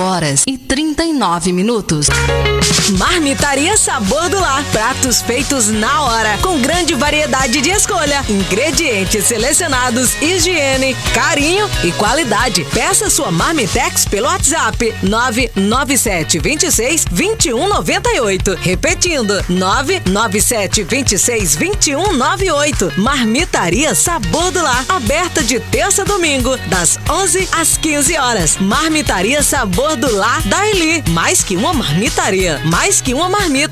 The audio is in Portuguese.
8h39. Marmitaria Sabor do Lar. Pratos feitos na hora, com grande variedade de escolha, ingredientes selecionados, higiene, carinho e qualidade. Peça sua Marmitex pelo WhatsApp 997 26 21 98. Repetindo, 997 26 21 98. Marmitaria Sabor do Lar. Aberta de terça a domingo, das 11 às 15 horas. Marmitaria Sabor do Lar da Eli. Mais que uma marmitaria, mais que uma marmita.